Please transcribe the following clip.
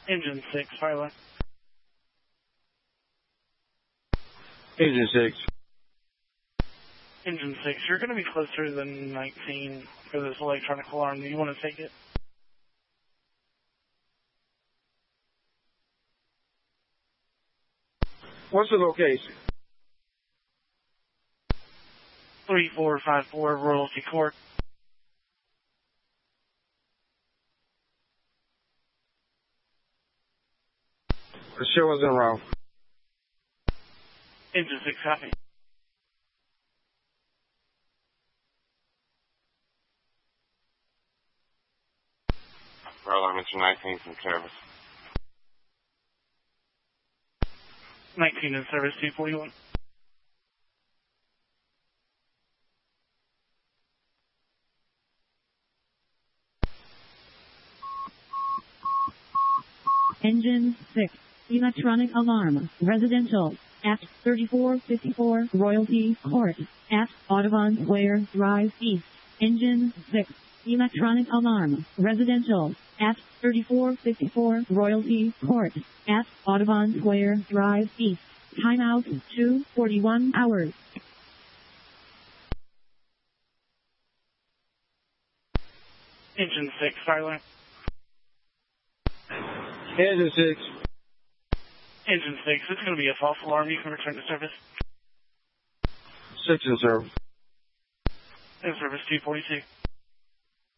Engine 6, Firelight. Engine 6. Engine 6, you're going to be closer than 19 for this electronic alarm. Do you want to take it? What's the location? 3454 Royalty Court. The show is en route. Engine 6, copy. Alarm Engine 19 from service. 19 in service, 241. Engine 6. Electronic alarm. Residential. At 3454 Royalty Court. At Audubon Square Drive East. Engine 6. Electronic alarm. Residential. At 3454 Royalty Court. At Audubon Square Drive East. Timeout 2:41 hours. Engine 6, Firelight. Engine 6. Engine 6, it's going to be a false alarm. You can return to service. 6 in service. In service, 242.